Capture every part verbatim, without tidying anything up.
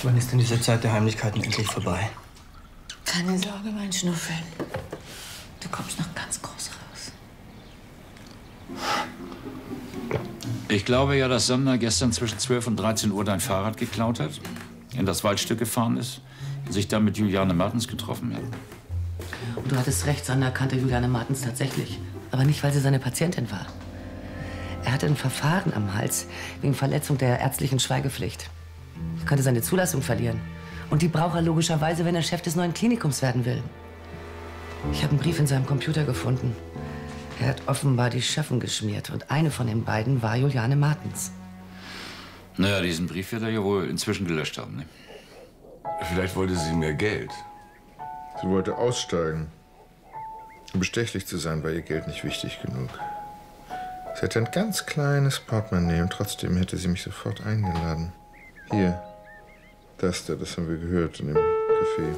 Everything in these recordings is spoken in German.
Wann ist denn diese Zeit der Heimlichkeiten endlich vorbei? Keine Sorge, mein Schnuffel. Du kommst noch ganz groß raus. Ich glaube ja, dass Sander gestern zwischen zwölf und dreizehn Uhr dein Fahrrad geklaut hat, in das Waldstück gefahren ist und sich dann mit Juliane Martens getroffen hat. Und du hattest recht, Sander kannte Juliane Martens tatsächlich. Aber nicht, weil sie seine Patientin war. Er hatte ein Verfahren am Hals wegen Verletzung der ärztlichen Schweigepflicht. Er könnte seine Zulassung verlieren. Und die braucht er logischerweise, wenn er Chef des neuen Klinikums werden will. Ich habe einen Brief in seinem Computer gefunden. Er hat offenbar die Schöffen geschmiert. Und eine von den beiden war Juliane Martens. Naja, diesen Brief wird er ja wohl inzwischen gelöscht haben, ne? Vielleicht wollte sie mehr Geld. Sie wollte aussteigen. Um bestechlich zu sein, war ihr Geld nicht wichtig genug. Sie hatte ein ganz kleines Portemonnaie und trotzdem hätte sie mich sofort eingeladen. Hier, das da, das haben wir gehört in dem Café.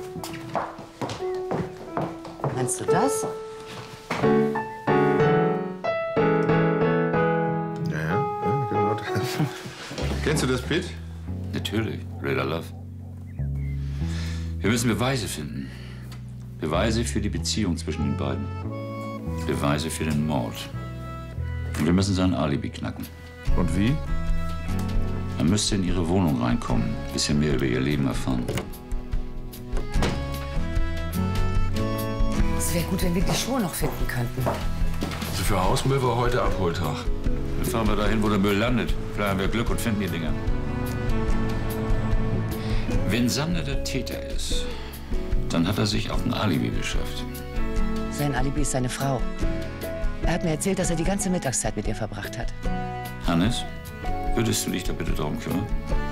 Meinst du das? Ja, ja, genau das. Kennst du das, Pete? Natürlich, Greater Love. Wir müssen Beweise finden. Beweise für die Beziehung zwischen den beiden. Beweise für den Mord. Und wir müssen sein Alibi knacken. Und wie? Man müsste in ihre Wohnung reinkommen, ein bisschen mehr über ihr Leben erfahren. Es wäre gut, wenn wir die Schuhe noch finden könnten. Also für Hausmüll war heute Abholtag. Dann fahren wir dahin, wo der Müll landet. Vielleicht haben wir Glück und finden die Dinger. Wenn Sander der Täter ist, dann hat er sich auf ein Alibi beschafft. Sein Alibi ist seine Frau. Er hat mir erzählt, dass er die ganze Mittagszeit mit ihr verbracht hat. Hannes, würdest du dich da bitte darum kümmern?